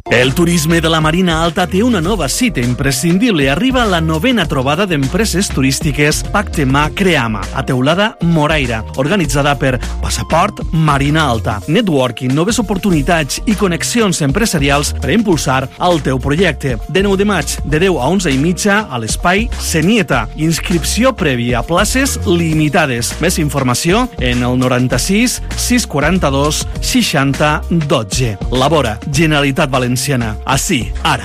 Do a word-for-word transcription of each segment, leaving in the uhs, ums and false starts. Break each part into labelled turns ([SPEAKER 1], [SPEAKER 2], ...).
[SPEAKER 1] El turisme de la Marina Alta té una nova cita imprescindible. Arriba la novena trobada d'empreses turístiques Pacte Ma Creama, a Teulada Moraira, organitzada per Passaport Marina Alta. Networking, noves oportunitats i connexions empresarials per impulsar el teu projecte. De nou de maig, de deu a onze i mitja, a l'espai Senieta. Inscripció prèvia, places limitades. Més informació en el noranta-sis sis quaranta-dos seixanta dotze. Labora, Generalitat Valenciana. Así, ahora.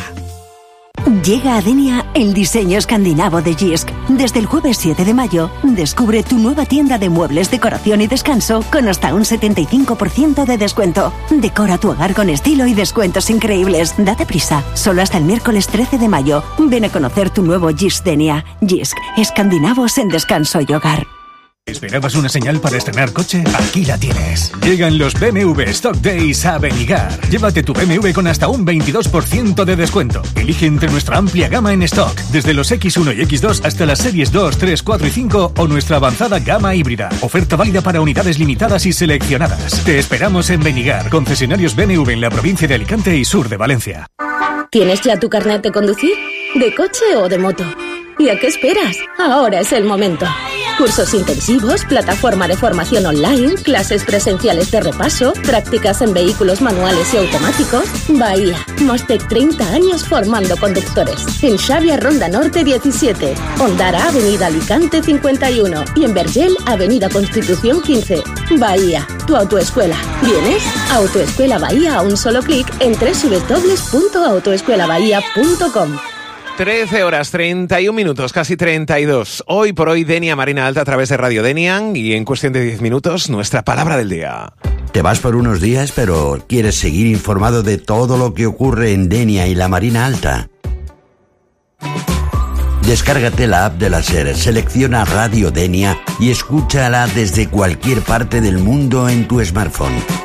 [SPEAKER 2] Llega a Denia el diseño escandinavo de Jysk. Desde el jueves siete de mayo, descubre tu nueva tienda de muebles, decoración y descanso con hasta un setenta y cinco por ciento de descuento. Decora tu hogar con estilo y descuentos increíbles. Date prisa, solo hasta el miércoles trece de mayo. Ven a conocer tu nuevo Jysk Denia. Jysk, escandinavos en descanso y hogar.
[SPEAKER 3] ¿Esperabas una señal para estrenar coche? Aquí la tienes. Llegan los B M W Stock Days a Benigar. Llévate tu B M W con hasta un veintidós por ciento de descuento. Elige entre nuestra amplia gama en stock, desde los equis uno y equis dos hasta las series dos, tres, cuatro y cinco o nuestra avanzada gama híbrida. Oferta válida para unidades limitadas y seleccionadas. Te esperamos en Benigar, concesionarios B M W en la provincia de Alicante y sur de Valencia.
[SPEAKER 4] ¿Tienes ya tu carnet de conducir? ¿De coche o de moto? ¿Y a qué esperas? Ahora es el momento. Cursos intensivos, plataforma de formación online, clases presenciales de repaso, prácticas en vehículos manuales y automáticos. Bahía, más de treinta años formando conductores. En Xavia Ronda Norte diecisiete, Ondara Avenida Alicante cincuenta y uno y en Vergel Avenida Constitución quince. Bahía, tu autoescuela. ¿Vienes? Autoescuela Bahía a un solo clic en doble u doble u doble u punto autoescuela bahía punto com.
[SPEAKER 5] trece horas treinta y un minutos, casi treinta y dos. Hoy por hoy, Denia Marina Alta a través de Radio Denia y en cuestión de diez minutos, nuestra palabra del día.
[SPEAKER 6] Te vas por unos días, pero quieres seguir informado de todo lo que ocurre en Denia y la Marina Alta. Descárgate la app de la SER, selecciona Radio Denia y escúchala desde cualquier parte del mundo en tu smartphone.